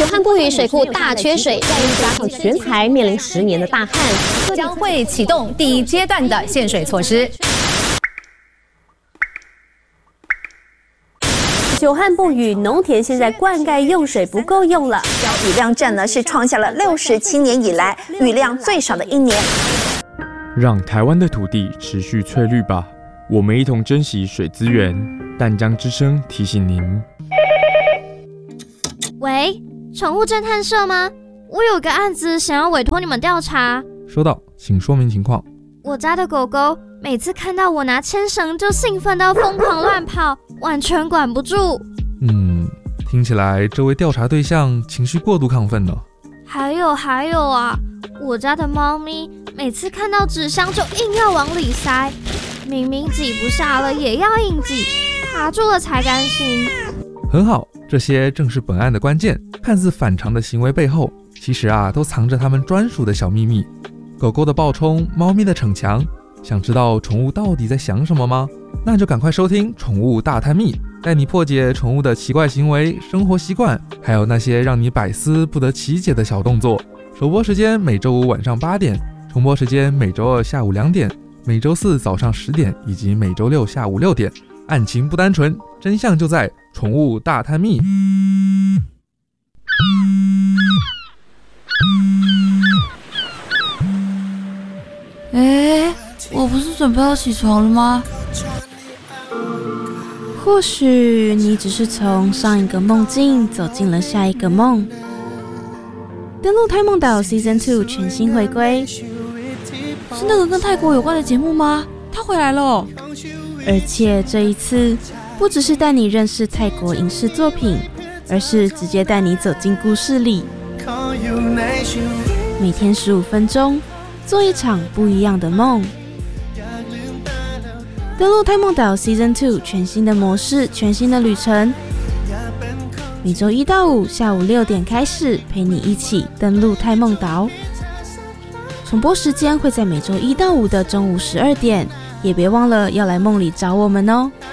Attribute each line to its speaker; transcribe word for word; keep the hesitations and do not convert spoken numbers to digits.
Speaker 1: 汉不语水库大缺水，再加上全台面临十年的大旱，
Speaker 2: 将会启动第一阶段的限水措施。
Speaker 3: 久旱不雨，农田现在灌溉用水不够用了，
Speaker 4: 雨量占呢是创下了六十七年以来雨量最少的一年。
Speaker 5: 让台湾的土地持续翠绿吧，我们一同珍惜水资源。淡江之声提醒您。
Speaker 6: 喂，宠物侦探社吗？我有个案子想要委托你们调查。
Speaker 7: 收到，请说明情况。
Speaker 6: 我家的狗狗每次看到我拿牵绳就兴奋到疯狂乱跑，完全管不住。
Speaker 7: 嗯，听起来这位调查对象情绪过度亢奋了。
Speaker 6: 还有还有啊，我家的猫咪每次看到纸箱就硬要往里塞，明明挤不下了也要硬挤，卡住了才甘心。
Speaker 7: 很好，这些正是本案的关键。看似反常的行为背后，其实啊都藏着他们专属的小秘密。狗狗的暴冲，猫咪的逞强，想知道宠物到底在想什么吗？那就赶快收听《宠物大探秘》，带你破解宠物的奇怪行为、生活习惯，还有那些让你百思不得其解的小动作。首播时间每周五晚上八点，重播时间每周二下午两点，每周四早上十点，以及每周六下午六点。案情不单纯，真相就在《宠物大探秘》。
Speaker 8: 哎，我不是准备要起床了吗？
Speaker 3: 或许你只是从上一个梦境走进了下一个梦。登录胎梦岛 Season 二全新回归，
Speaker 8: 是那个跟泰国有关的节目吗？他回来了。
Speaker 3: 而且这一次不只是带你认识泰国影视作品，而是直接带你走进故事里。每天十五分钟，做一场不一样的梦。登录胎梦岛 Season 二全新的模式，全新的旅程。每周一到五下午六点开始，陪你一起登录胎梦岛。重播时间会在每周一到五的中午十二点，也别忘了要来梦里找我们哦。